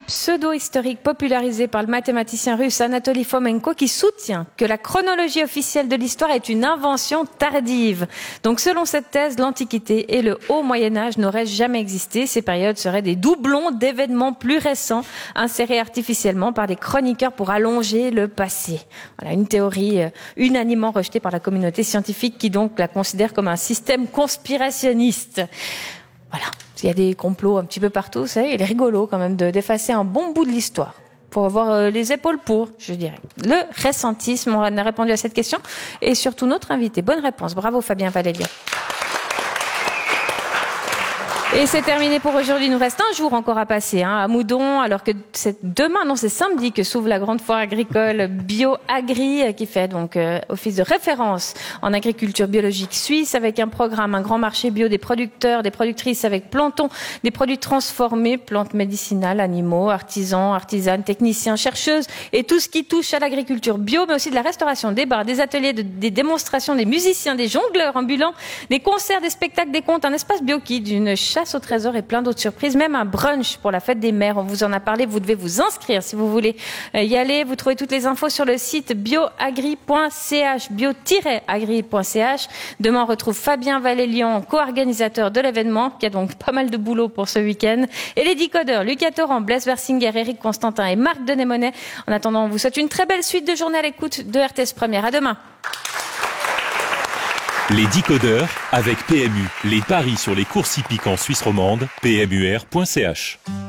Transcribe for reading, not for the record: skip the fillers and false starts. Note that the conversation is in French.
pseudo-historique popularisé par le mathématicien russe Anatoly Fomenko qui soutient que la chronologie officielle de l'histoire est une invention tardive. Donc selon cette thèse, l'Antiquité et le Haut Moyen-Âge n'auraient jamais existé. Ces périodes seraient des doublons d'événements plus récents insérés artificiellement par des chroniqueurs pour allonger le passé. Voilà une théorie unanimement rejetée par la communauté scientifique qui donc la considère comme un système conspirationniste. Voilà, il y a des complots un petit peu partout, ça, il est rigolo quand même d'effacer un bon bout de l'histoire. Pour avoir les épaules pour, je dirais. Le ressentisme, on a répondu à cette question. Et surtout notre invité. Bonne réponse. Bravo Fabien Valélian. Et c'est terminé pour aujourd'hui. Il nous reste un jour encore à passer à Moudon, alors que c'est c'est samedi que s'ouvre la grande foire agricole BioAgri, qui fait donc office de référence en agriculture biologique suisse, avec un programme, un grand marché bio des producteurs, des productrices avec plantons, des produits transformés, plantes médicinales, animaux, artisans, artisanes, techniciens, chercheuses et tout ce qui touche à l'agriculture bio, mais aussi de la restauration, des bars, des ateliers, des démonstrations, des musiciens, des jongleurs ambulants, des concerts, des spectacles, des contes, un espace bio-kid, une chasse au trésor et plein d'autres surprises, même un brunch pour la fête des mères. On vous en a parlé, vous devez vous inscrire si vous voulez y aller. Vous trouvez toutes les infos sur le site bioagri.ch, bio-agri.ch. Demain, on retrouve Fabien Valélian, co-organisateur de l'événement, qui a donc pas mal de boulot pour ce week-end. Et les décodeurs, Lucas Torrent, Blaise Versinger, Eric Constantin et Marc Denémonet. En attendant, on vous souhaite une très belle suite de journée à l'écoute de RTS Première. À demain. Les décodeurs avec PMU. Les paris sur les courses hippiques en Suisse romande, pmur.ch.